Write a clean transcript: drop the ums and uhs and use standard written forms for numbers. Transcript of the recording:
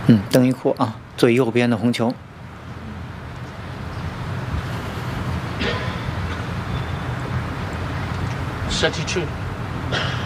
等一会儿啊，最右边的红球。 32。